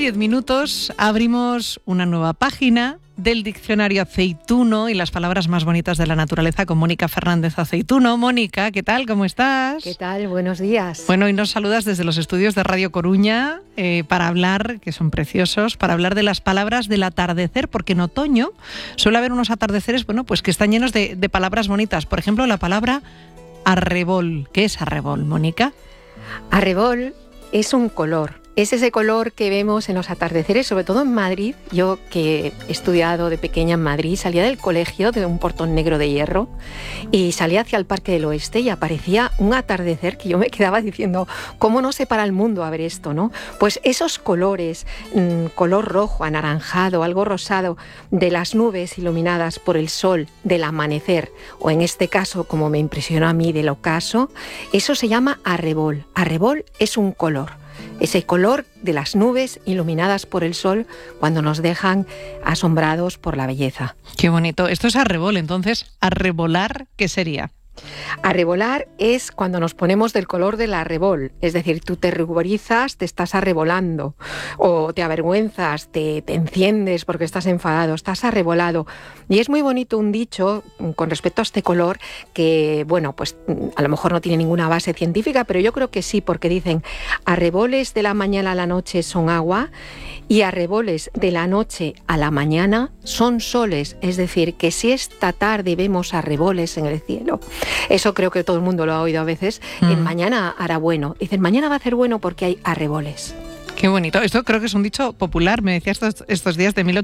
9:10, abrimos una nueva página del diccionario aceituno y las palabras más bonitas de la naturaleza con Mónica Fernández Aceituno. Mónica, ¿qué tal? ¿Cómo estás? ¿Qué tal? Buenos días. Bueno, hoy nos saludas desde los estudios de Radio Coruña para hablar, que son preciosos, para hablar de las palabras del atardecer, porque en otoño suele haber unos atardeceres, bueno, pues que están llenos de palabras bonitas. Por ejemplo, la palabra arrebol. ¿Qué es arrebol, Mónica? Arrebol es un color. Es ese color que vemos en los atardeceres, sobre todo en Madrid. Yo, que he estudiado de pequeña en Madrid, salía del colegio de un portón negro de hierro y salía hacia el Parque del Oeste y aparecía un atardecer que yo me quedaba diciendo, ¿cómo no se para el mundo a ver esto, no? Pues esos colores, color rojo, anaranjado, algo rosado, de las nubes iluminadas por el sol, del amanecer, o en este caso, como me impresionó a mí, del ocaso, eso se llama arrebol. Arrebol es un color. Ese color de las nubes iluminadas por el sol cuando nos dejan asombrados por la belleza. Qué bonito. Esto es arrebol, entonces, arrebolar, ¿qué sería? Arrebolar es cuando nos ponemos del color del arrebol, es decir, tú te ruborizas, te estás arrebolando, o te avergüenzas, te enciendes porque estás enfadado, estás arrebolado. Y es muy bonito un dicho con respecto a este color que, bueno, pues a lo mejor no tiene ninguna base científica, pero yo creo que sí, porque dicen, arreboles de la mañana a la noche son agua y arreboles de la noche a la mañana son soles, es decir, que si esta tarde vemos arreboles en el cielo, eso creo que todo el mundo lo ha oído a veces, en mañana hará bueno. Dicen, mañana va a hacer bueno porque hay arreboles. Qué bonito. Esto creo que es un dicho popular, me decías estos días de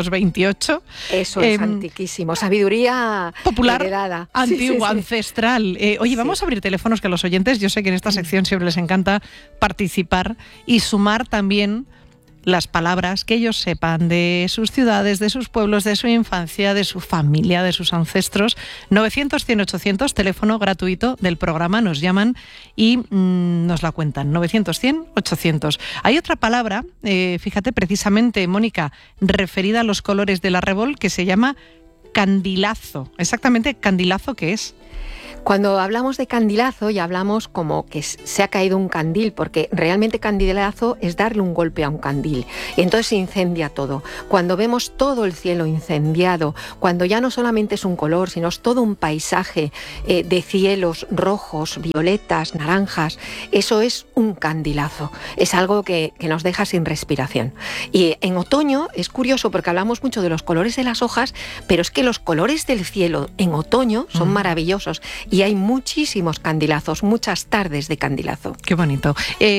1828. Eso es antiquísimo, sabiduría popular, heredada. antigua, sí. ancestral. Oye, vamos a abrir teléfonos que a los oyentes, yo sé que en esta sección siempre les encanta participar y sumar también las palabras que ellos sepan de sus ciudades, de sus pueblos, de su infancia, de su familia, de sus ancestros. 900-100-800, teléfono gratuito del programa, nos llaman y nos la cuentan. 900-100-800. Hay otra palabra, fíjate, precisamente, Mónica, referida a los colores del arrebol, que se llama candilazo. Exactamente, ¿candilazo qué es? Cuando hablamos de candilazo ya hablamos como que se ha caído un candil, porque realmente candilazo es darle un golpe a un candil y entonces se incendia todo. Cuando vemos todo el cielo incendiado, cuando ya no solamente es un color, sino es todo un paisaje de cielos rojos, violetas, naranjas, eso es un candilazo. Es algo que nos deja sin respiración. Y en otoño es curioso porque hablamos mucho de los colores de las hojas, pero es que los colores del cielo en otoño son maravillosos. Y hay muchísimos candilazos, muchas tardes de candilazo. Qué bonito.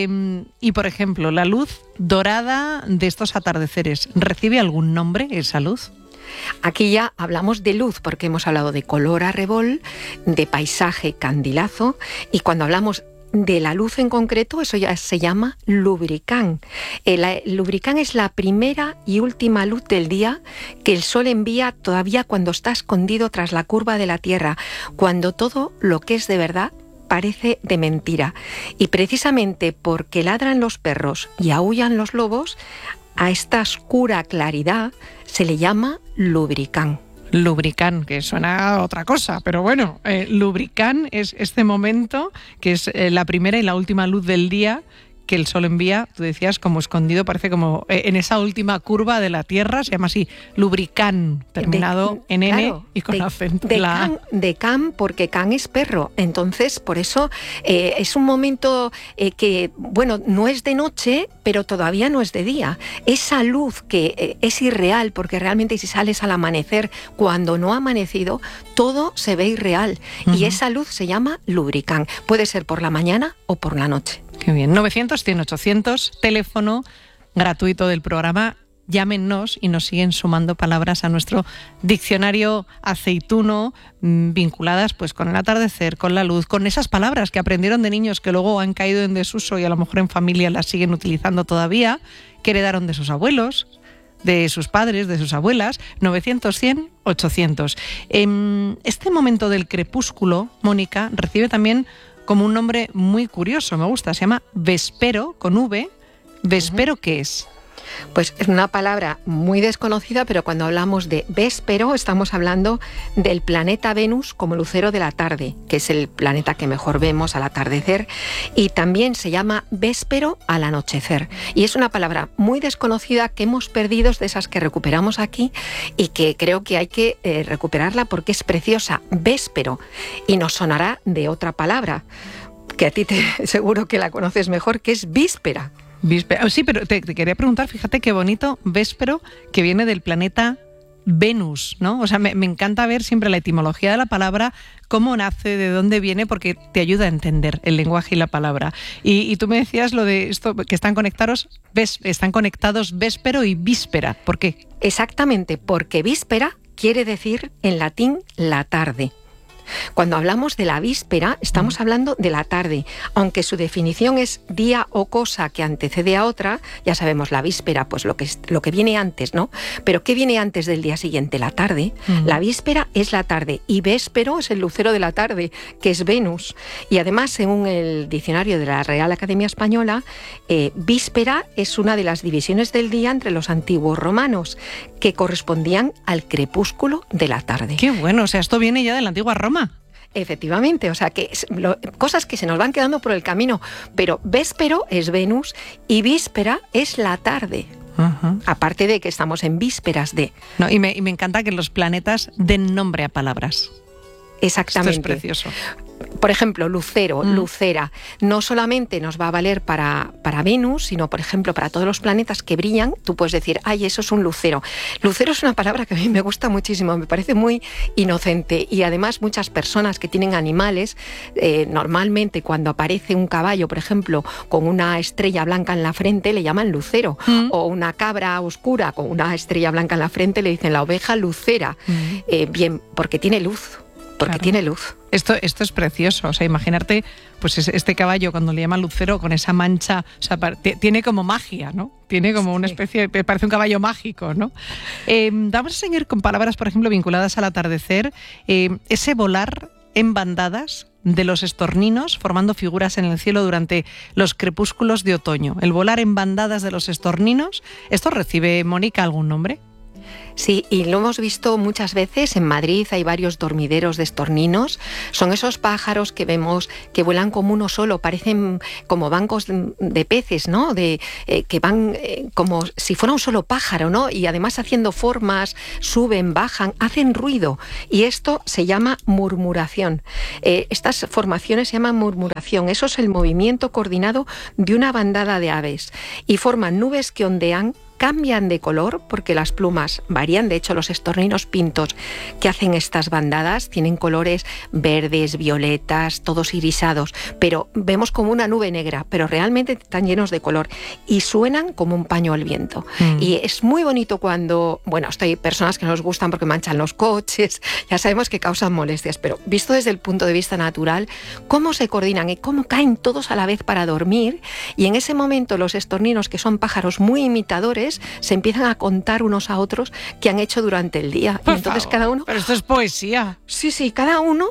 Y, por ejemplo, la luz dorada de estos atardeceres, ¿recibe algún nombre esa luz? Aquí ya hablamos de luz, porque hemos hablado de color arrebol, de paisaje candilazo, y cuando hablamos de la luz en concreto, eso ya se llama lubricán. El lubricán es la primera y última luz del día que el sol envía todavía cuando está escondido tras la curva de la Tierra, cuando todo lo que es de verdad parece de mentira. Y precisamente porque ladran los perros y aúllan los lobos, a esta oscura claridad se le llama lubricán. Lubricán, que suena a otra cosa, pero bueno, lubricán es este momento que es la primera y la última luz del día que el sol envía, tú decías, como escondido, parece como en esa última curva de la Tierra, se llama así, lubricán, terminado en N, claro, y con acento en la A. De can, porque can es perro, entonces por eso es un momento que, bueno, no es de noche, pero todavía no es de día. Esa luz que es irreal, porque realmente si sales al amanecer, cuando no ha amanecido, todo se ve irreal, y esa luz se llama lubricán. Puede ser por la mañana o por la noche. Qué bien. 900-100-800, teléfono gratuito del programa. Llámenos y nos siguen sumando palabras a nuestro diccionario aceituno vinculadas pues con el atardecer, con la luz, con esas palabras que aprendieron de niños que luego han caído en desuso y a lo mejor en familia las siguen utilizando todavía, que heredaron de sus abuelos, de sus padres, de sus abuelas. 900-100-800. Este momento del crepúsculo, Mónica, recibe también como un nombre muy curioso, me gusta, se llama vespero, con V. ¿Vespero qué es? Pues es una palabra muy desconocida, pero cuando hablamos de véspero estamos hablando del planeta Venus como lucero de la tarde, que es el planeta que mejor vemos al atardecer, y también se llama véspero al anochecer. Y es una palabra muy desconocida que hemos perdido, de esas que recuperamos aquí, y que creo que hay que recuperarla porque es preciosa, véspero, y nos sonará de otra palabra, que a ti seguro que la conoces mejor, que es víspera. Víspera. Sí, pero te quería preguntar, fíjate qué bonito, véspero, que viene del planeta Venus, ¿no? O sea, me encanta ver siempre la etimología de la palabra, cómo nace, de dónde viene, porque te ayuda a entender el lenguaje y la palabra. Y tú me decías lo de esto, que están conectados véspero y víspera. ¿Por qué? Exactamente, porque víspera quiere decir en latín la tarde. Cuando hablamos de la víspera, estamos hablando de la tarde, aunque su definición es día o cosa que antecede a otra. Ya sabemos, la víspera, pues lo que viene antes, ¿no? Pero ¿qué viene antes del día siguiente? La tarde. La víspera es la tarde y véspero es el lucero de la tarde, que es Venus. Y además, según el diccionario de la Real Academia Española, víspera es una de las divisiones del día entre los antiguos romanos, que correspondían al crepúsculo de la tarde. ¡Qué bueno! O sea, esto viene ya de la antigua Roma. Efectivamente, o sea que cosas que se nos van quedando por el camino, pero véspero es Venus y víspera es la tarde. Uh-huh. Aparte de que estamos en vísperas de... No, y me encanta que los planetas den nombre a palabras. Exactamente. Esto es precioso. Por ejemplo, lucero, lucera, no solamente nos va a valer para Venus, sino, por ejemplo, para todos los planetas que brillan. Tú puedes decir, ay, eso es un lucero. Lucero es una palabra que a mí me gusta muchísimo, me parece muy inocente. Y además muchas personas que tienen animales, normalmente cuando aparece un caballo, por ejemplo, con una estrella blanca en la frente, le llaman lucero. O una cabra oscura con una estrella blanca en la frente, le dicen la oveja lucera. Bien, porque tiene luz. Porque claro, tiene luz. Esto es precioso, o sea, imaginarte pues este caballo cuando le llaman lucero con esa mancha, o sea, tiene como magia, ¿no? Tiene como una especie, parece un caballo mágico, ¿no? Vamos a seguir con palabras, por ejemplo, vinculadas al atardecer, ese volar en bandadas de los estorninos formando figuras en el cielo durante los crepúsculos de otoño. El volar en bandadas de los estorninos, ¿esto recibe, Mónica, algún nombre? Sí, y lo hemos visto muchas veces. En Madrid hay varios dormideros de estorninos. Son esos pájaros que vemos que vuelan como uno solo, parecen como bancos de peces, ¿no? Que van como si fuera un solo pájaro, ¿no? Y además haciendo formas, suben, bajan, hacen ruido. Y esto se llama murmuración. Estas formaciones se llaman murmuración. Eso es el movimiento coordinado de una bandada de aves. Y forman nubes que ondean, cambian de color porque las plumas varían. De hecho, los estorninos pintos que hacen estas bandadas tienen colores verdes, violetas, todos irisados, pero vemos como una nube negra, pero realmente están llenos de color y suenan como un paño al viento. Y es muy bonito cuando, bueno, hay personas que no les gustan porque manchan los coches, ya sabemos que causan molestias, pero visto desde el punto de vista natural, cómo se coordinan y cómo caen todos a la vez para dormir, y en ese momento los estorninos, que son pájaros muy imitadores, se empiezan a contar unos a otros qué han hecho durante el día. Y entonces cada uno... Pero esto es poesía. Sí, cada uno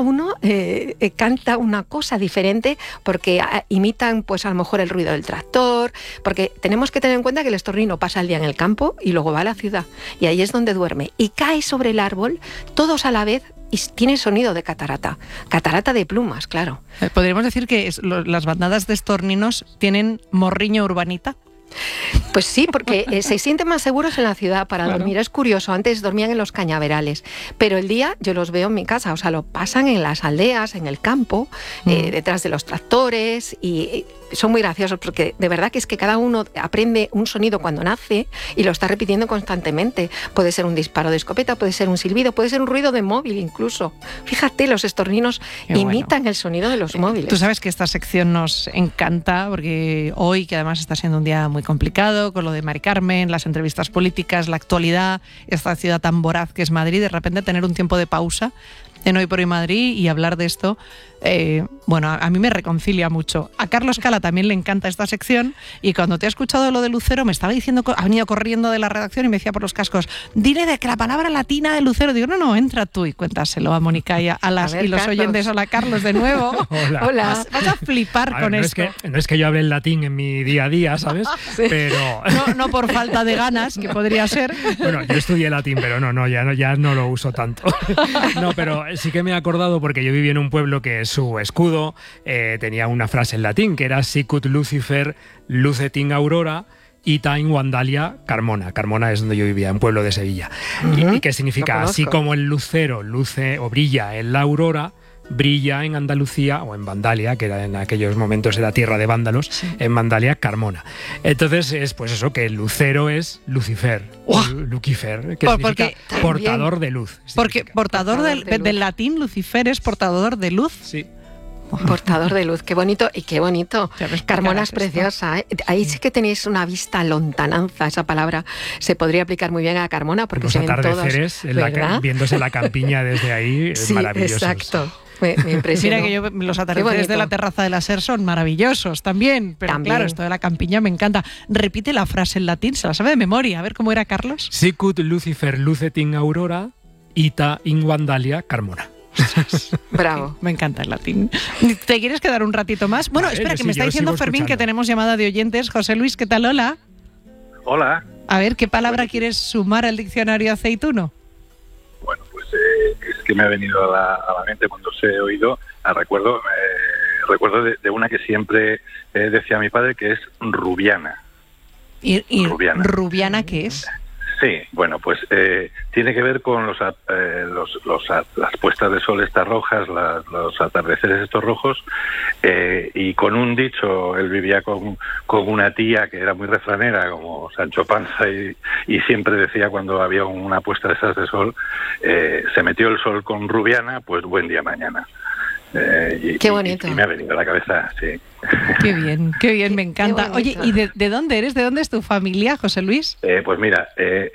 canta una cosa diferente porque imitan, pues a lo mejor el ruido del tractor, porque tenemos que tener en cuenta que el estornino pasa el día en el campo y luego va a la ciudad y ahí es donde duerme y cae sobre el árbol todos a la vez. Y tiene sonido de catarata de plumas, claro. ¿Podríamos decir que las bandadas de estorninos tienen morriño urbanita? Pues sí, porque se sienten más seguros en la ciudad para dormir. Es curioso, antes dormían en los cañaverales, pero el día yo los veo en mi casa, o sea, lo pasan en las aldeas, en el campo, detrás de los tractores, y son muy graciosos porque de verdad que es que cada uno aprende un sonido cuando nace y lo está repitiendo constantemente. Puede ser un disparo de escopeta, puede ser un silbido, puede ser un ruido de móvil incluso. Fíjate, los estorninos imitan el sonido de los móviles. Tú sabes que esta sección nos encanta porque hoy, que además está siendo un día muy complicado con lo de Mari Carmen, las entrevistas políticas, la actualidad, esta ciudad tan voraz que es Madrid, de repente tener un tiempo de pausa en Hoy por Hoy Madrid y hablar de esto, bueno, a mí me reconcilia mucho. A Carlos Cala también le encanta esta sección y cuando te he escuchado lo de Lucero me estaba diciendo, ha venido corriendo de la redacción y me decía por los cascos, dile de que la palabra latina de Lucero. Digo, no, entra tú y cuéntaselo a Mónica y y los oyentes. Hola, Carlos, de nuevo. Hola. Vas a flipar con esto. No es que yo hable el latín en mi día a día, ¿sabes? Sí. Pero... No por falta de ganas, que podría ser. Bueno, yo estudié latín, pero ya no lo uso tanto. No, pero sí que me he acordado porque yo viví en un pueblo que su escudo tenía una frase en latín, que era Sicut Lucifer lucet in aurora ita in Vandalia Carmona. Carmona es donde yo vivía, un pueblo de Sevilla. Y que significa, así como el lucero luce o brilla en la aurora, brilla en Andalucía o en Vandalia, que en aquellos momentos era tierra de vándalos, sí. En Vandalia, Carmona. Entonces es pues eso, que el lucero es Lucifer, Lucifer, que significa portador de luz. Porque portador del latín, Lucifer es portador de luz. Sí. Portador de luz, qué bonito y qué bonito. Carmona es preciosa, ¿eh? Ahí sí que tenéis una vista lontananza, esa palabra se podría aplicar muy bien a Carmona porque se ven atardeceres todos, viéndose la campiña desde ahí, es maravilloso. Exacto. Me impresionó. Mira que los atardeceres de la terraza de la SER son maravillosos también, pero también. Claro, esto de la campiña me encanta. Repite la frase en latín, se la sabe de memoria. A ver cómo era, Carlos. Sicut Lucifer lucet in aurora, ita in Vandalia Carmona. Bravo. Me encanta el latín. ¿Te quieres quedar un ratito más? Bueno, vale, espera, que me está diciendo Fermín que tenemos llamada de oyentes. José Luis, ¿qué tal? Hola. Hola. A ver, ¿qué palabra quieres sumar al diccionario aceituno? Bueno, pues es que me ha venido a la mente cuando os he oído, recuerdo de una que siempre decía mi padre, que es rubiana. ¿Y rubiana qué es? Sí, bueno, pues tiene que ver con las puestas de sol estas rojas, los atardeceres estos rojos, y con un dicho, él vivía con una tía que era muy refranera, como Sancho Panza, y siempre decía cuando había una puesta de esas de sol, se metió el sol con rubiana, pues buen día mañana. Qué bonito. Y me ha venido a la cabeza, sí. Qué bien, me encanta. Oye, ¿y de dónde eres? ¿De dónde es tu familia, José Luis? Pues mira,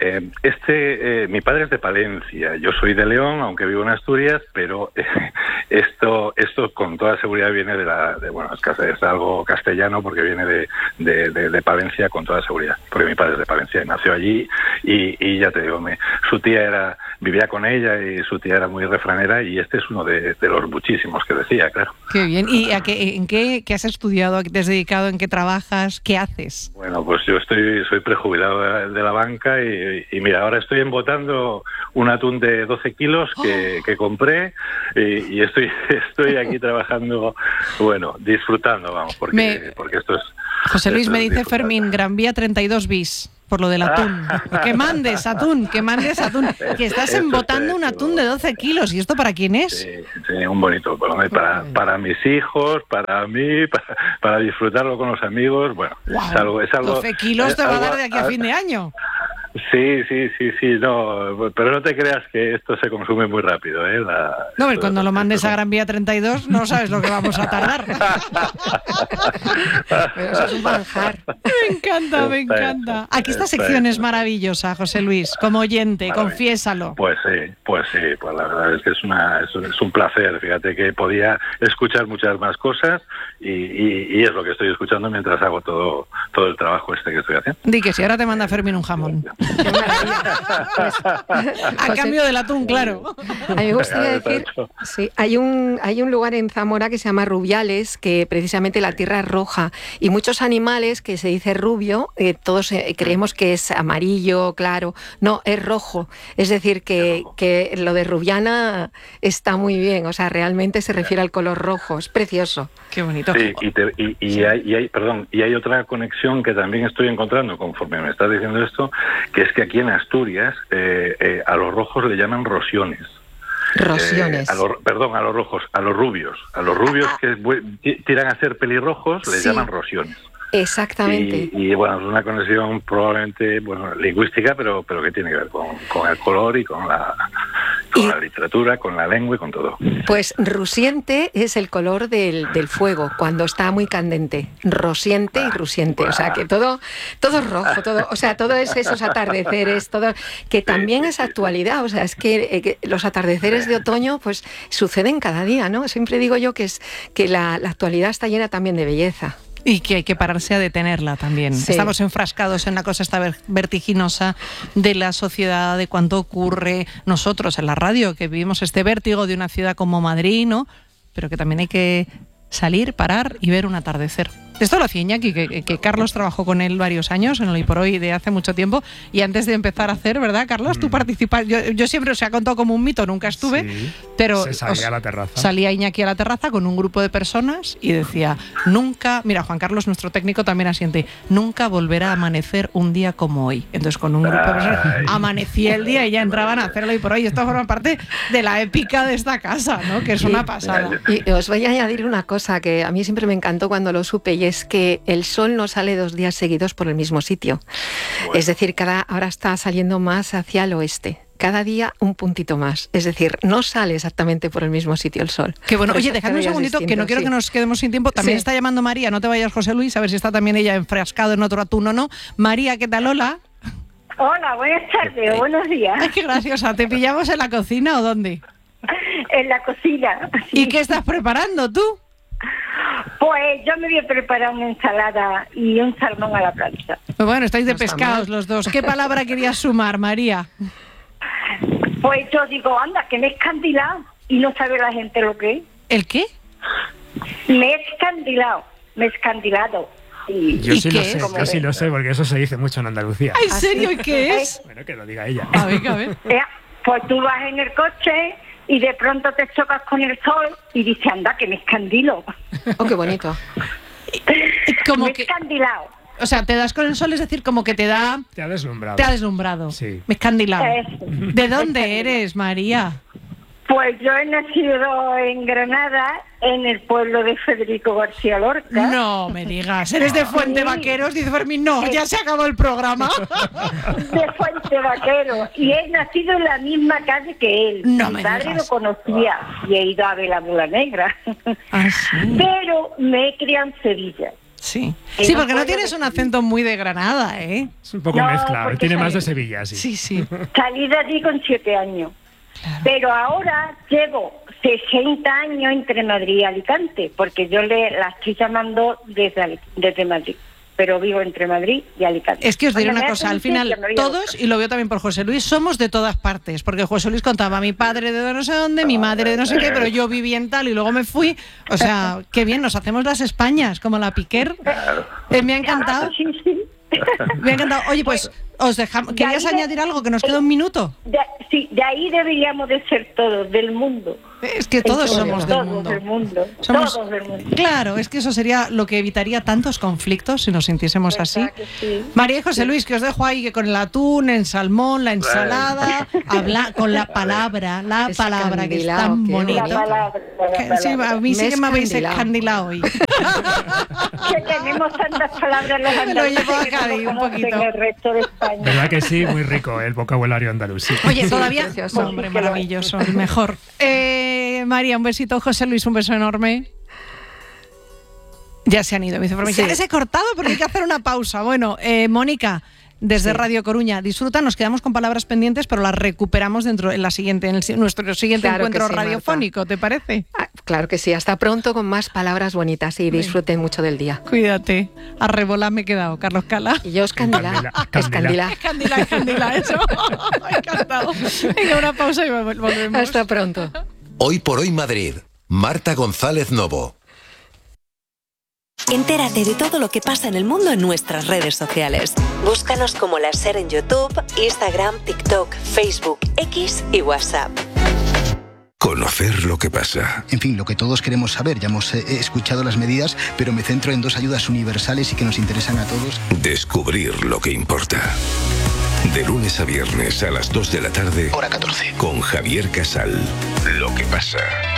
mi padre es de Palencia, yo soy de León, aunque vivo en Asturias, pero esto con toda seguridad viene es algo castellano porque viene de Palencia con toda seguridad, porque mi padre es de Palencia y nació allí y ya te digo, su tía vivía con ella y su tía era muy refranera y este es uno de los muchísimos que decía, claro. Qué bien. ¿Y en qué has estudiado? ¿A qué te has dedicado? ¿En qué trabajas? ¿Qué haces? Bueno, pues yo soy prejubilado de la banca y mira, ahora estoy embotando un atún de 12 kilos que compré y estoy aquí trabajando, bueno, disfrutando, vamos, porque esto es... José Luis, me dice Fermín, Gran Vía 32 bis. Por lo del atún. Que mandes atún. Que estás embotando un atún de 12 kilos. ¿Y esto para quién es? Sí, un bonito. Para mis hijos, para mí, para disfrutarlo con los amigos. Bueno, wow. Es algo 12 kilos te va a dar de aquí a fin de año. Sí, no, pero no te creas que esto se consume muy rápido, ¿eh? No, cuando lo mandes a Gran Vía 32 no sabes lo que vamos a tardar. Pero eso es un manjar. Me encanta. Aquí esta sección es maravillosa, José Luis, como oyente, confiésalo. Pues la verdad es que es un placer, fíjate que podía escuchar muchas más cosas y es lo que estoy escuchando mientras hago todo el trabajo que estoy haciendo. Di que si ahora te manda Fermín un jamón. A cambio del atún, claro. A mí me gustaría decir, sí, hay un lugar en Zamora que se llama Rubiales, que precisamente la tierra es roja y muchos animales que se dice rubio, todos creemos que es amarillo, claro, no, es rojo. Es decir, que lo de rubiana está muy bien, o sea, realmente se refiere al color rojo, es precioso. Qué bonito. Sí, y hay otra conexión que también estoy encontrando conforme me estás diciendo esto, que es que aquí en Asturias a los rojos le llaman rosiones. Rosiones. A los rojos, a los rubios. A los rubios que tiran a ser pelirrojos les llaman rosiones. Exactamente. Y bueno, es una conexión probablemente lingüística, pero que tiene que ver con el color y con con la literatura, con la lengua y con todo. Pues rusiente es el color del fuego, cuando está muy candente. Rosiente y rusiente. O sea, que todo es rojo, todo es esos atardeceres, todo, que también es actualidad. O sea, es que los atardeceres de otoño, pues, suceden cada día, ¿no? Siempre digo yo que la actualidad está llena también de belleza. Y que hay que pararse a detenerla también. Sí. Estamos enfrascados en la cosa esta vertiginosa de la sociedad, de cuánto ocurre. Nosotros en la radio, que vivimos este vértigo de una ciudad como Madrid, ¿no? Pero que también hay que salir, parar y ver un atardecer. Esto lo hacía Iñaki, que Carlos trabajó con él varios años en el Hoy por Hoy de hace mucho tiempo, y antes de empezar a hacer, ¿verdad, Carlos? Tú participas, yo siempre os he contado como un mito, nunca estuve, sí, pero se salía a la terraza. Salía Iñaki a la terraza con un grupo de personas y decía, nunca, mira, Juan Carlos, nuestro técnico, también asiente, nunca volverá a amanecer un día como hoy. Entonces con un grupo de personas amanecía el día y ya entraban a hacer el Hoy por Hoy. Esto forma parte de la épica de esta casa, ¿no? Que es una pasada. Y os voy a añadir una cosa que a mí siempre me encantó cuando lo supe, y es que el sol no sale 2 días seguidos por el mismo sitio. Bueno. Es decir, ahora está saliendo más hacia el oeste. Cada día un puntito más. Es decir, no sale exactamente por el mismo sitio el sol. Qué bueno. Oye, dejadme un segundito, que no quiero que nos quedemos sin tiempo. También está llamando María, no te vayas, José Luis, a ver si está también ella enfrascado en otro atún o no. María, ¿qué tal? Hola. Hola, buenas tardes, buenos días. Ay, qué graciosa. ¿Te pillamos en la cocina o dónde? En la cocina. Sí. ¿Y qué estás preparando tú? Pues yo me voy a preparar una ensalada y un salmón a la plancha. Pues bueno, estáis de pescados los dos. ¿Qué palabra querías sumar, María? Pues yo digo, anda, que me he escandilado y no sabe la gente lo que es. ¿El qué? Me he escandilado. Yo sí lo sé, yo sí lo sé, porque eso se dice mucho en Andalucía. ¿En serio? ¿Y qué es? Bueno, que lo diga ella. A ver. Pues tú vas en el coche y de pronto te chocas con el sol y dices, anda, que me escandilo. Oh, qué bonito. Como me he escandilado. O sea, te das con el sol, es decir, como que te ha deslumbrado. Te ha deslumbrado. Sí. Me he escandilado. ¿De dónde eres, María? Pues yo he nacido en Granada, en el pueblo de Federico García Lorca. No me digas, eres de Fuente Vaqueros, dice Fermín. No, ya se acabó el programa. De Fuente Vaqueros. Y he nacido en la misma calle que él. No Mi padre lo conocía y he ido a ver la Mula Negra. Ah, sí. Pero me he criado en Sevilla. Sí, sí, porque no tienes un acento muy de Granada, ¿eh? Es un poco mezclado, tiene más de Sevilla, sí. Sí. Salí de allí con 7 años. Claro. Pero ahora llevo 60 años entre Madrid y Alicante, porque yo la estoy llamando desde Madrid, pero vivo entre Madrid y Alicante. Es que os diré una cosa, al final todos, y lo veo también por José Luis, somos de todas partes, porque José Luis contaba, mi padre de no sé dónde, mi madre de no sé qué, pero yo viví en tal y luego me fui. O sea, qué bien, nos hacemos las Españas, como la Piquer. Me ha encantado. Sí. Me ha encantado. Oye, pues os dejamos. ¿Querías añadir algo? Que nos queda un minuto. Sí, de ahí deberíamos de ser todos, del mundo. Es que todos somos del mundo. Todos del mundo. Claro, es que eso sería lo que evitaría tantos conflictos si nos sintiésemos así. Sí. María y José Luis, que os dejo ahí que con el atún, el salmón, la ensalada, con la palabra que es tan bonita. La palabra. Sí, a mí sí que me habéis escandilado hoy. Que tenemos tantas palabras los andaluces. Lo llevo a Cádiz un poquito. En el resto de España. ¿Verdad que sí? Muy rico el vocabulario andaluz. Sí. Oye, todavía... Hombre, maravilloso, el mejor. María, un besito. José Luis, un beso enorme. Ya se han ido. Me dice, sí. Ya se he cortado porque hay que hacer una pausa. Bueno, Mónica, desde Radio Coruña, disfruta. Nos quedamos con palabras pendientes, pero las recuperamos en nuestro siguiente encuentro radiofónico, Marta. ¿Te parece? Claro que sí. Hasta pronto con más palabras bonitas y disfruten mucho del día. Cuídate. A rebola me he quedado, Carlos Cala. Y yo escandilá. Escandilá, eso. Encantado. Venga, una pausa y volvemos. Hasta pronto. Hoy por Hoy Madrid. Marta González Novo. Entérate de todo lo que pasa en el mundo en nuestras redes sociales. Búscanos como La Ser en YouTube, Instagram, TikTok, Facebook, X y WhatsApp. Conocer lo que pasa. En fin, lo que todos queremos saber. Ya hemos escuchado las medidas, pero me centro en 2 ayudas universales y que nos interesan a todos. Descubrir lo que importa. De lunes a viernes a las 2 de la tarde. Hora 14. Con Javier Casal. Lo que pasa.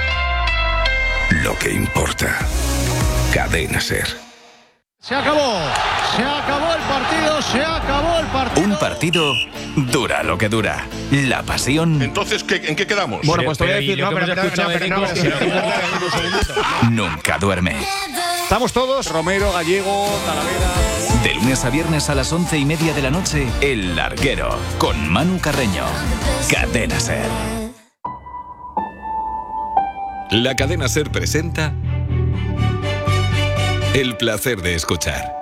Lo que importa. Cadena SER. Se acabó el partido. Un partido dura lo que dura. La pasión... Entonces, ¿en qué quedamos? Bueno, pues te voy a decir... nunca duerme. Estamos todos, Romero, Gallego, Talavera... De lunes a viernes a las 11:30 de la noche, El Larguero, con Manu Carreño. Cadena SER. La Cadena SER presenta El placer de escuchar.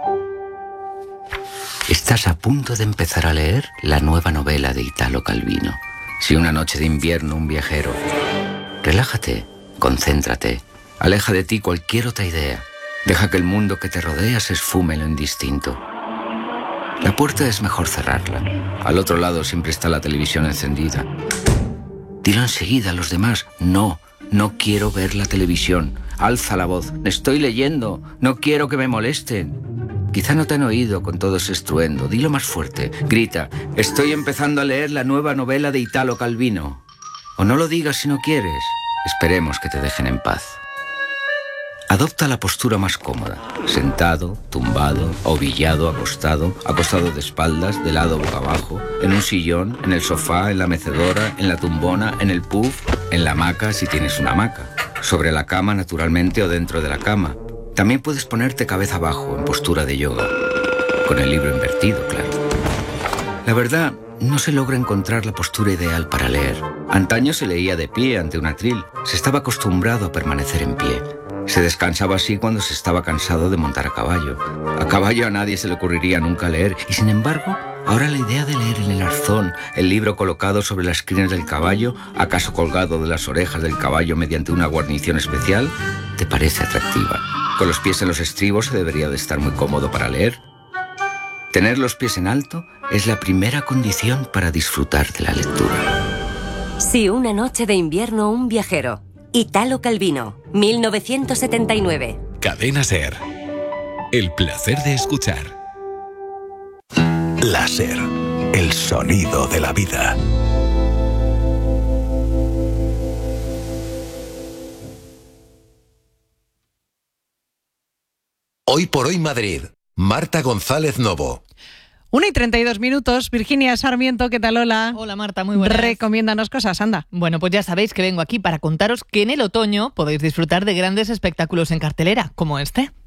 Estás a punto de empezar a leer la nueva novela de Italo Calvino. Si una noche de invierno un viajero. Relájate, concéntrate, aleja de ti cualquier otra idea. Deja que el mundo que te rodea se esfume en lo indistinto. La puerta es mejor cerrarla. Al otro lado siempre está la televisión encendida. Dilo enseguida a los demás. No quiero ver la televisión. Alza la voz. Estoy leyendo. No quiero que me molesten. Quizá no te han oído con todo ese estruendo. Dilo más fuerte. Grita. Estoy empezando a leer la nueva novela de Italo Calvino. O no lo digas si no quieres. Esperemos que te dejen en paz. Adopta la postura más cómoda. Sentado, tumbado, ovillado, acostado de espaldas, de lado boca abajo, en un sillón, en el sofá, en la mecedora, en la tumbona, en el puff, en la hamaca si tienes una hamaca. Sobre la cama, naturalmente, o dentro de la cama. También puedes ponerte cabeza abajo, en postura de yoga. Con el libro invertido, claro. La verdad, no se logra encontrar la postura ideal para leer. Antaño se leía de pie ante un atril. Se estaba acostumbrado a permanecer en pie. Se descansaba así cuando se estaba cansado de montar a caballo. A caballo a nadie se le ocurriría nunca leer. Y sin embargo, ahora la idea de leer en el arzón, el libro colocado sobre las crines del caballo, acaso colgado de las orejas del caballo mediante una guarnición especial, te parece atractiva. Con los pies en los estribos se debería de estar muy cómodo para leer. Tener los pies en alto es la primera condición para disfrutar de la lectura. Si una noche de invierno un viajero. Italo Calvino, 1979. Cadena SER. El placer de escuchar. La SER. El sonido de la vida. Hoy por hoy Madrid. Marta González Novo. 1:32, Virginia Sarmiento, ¿qué tal? Hola. Hola Marta, muy buenas. Recomiéndanos cosas, anda. Bueno, pues ya sabéis que vengo aquí para contaros que en el otoño podéis disfrutar de grandes espectáculos en cartelera, como este.